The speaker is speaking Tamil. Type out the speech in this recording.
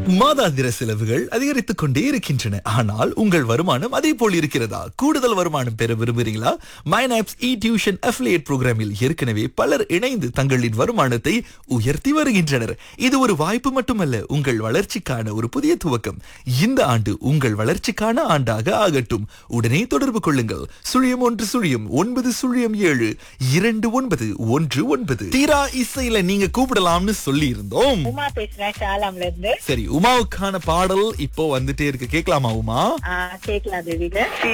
மாதாந்திர செலவுகள் அதிகரித்துக் கொண்டே இருக்கின்றன. ஆனால் உங்கள் வருமானம் அதே போல் இருக்கிறதா? கூடுதல் வருமானம் பெற விரும்புகிறீங்களா? மைனாப்ஸ் இ டியூஷன் அஃபிலியேட் புரோகிராமில் ஏற்கனவே பலர் இணைந்து தங்களின் வருமானத்தை உயர்த்தி வருகின்றனர். இது ஒரு வாய்ப்பு மட்டுமல்ல, உங்கள் வளர்ச்சிக்கான ஒரு புதிய துவக்கம். இந்த ஆண்டு உங்கள் வளர்ச்சிக்கான ஆண்டாக ஆகட்டும். உடனே தொடர்பு கொள்ளுங்கள். 0119072919. தீரா இசையில நீங்க கூப்பிடலாம்னு சொல்லி இருந்தோம். உமா பேசுறேன் ஷாலாம்ல இருந்து. சரி, உமாவுக்கான பாடல் இப்போ வந்துட்டே இருக்கு. கேட்கலாமா உமா? கேட்கலாம் தேவிக.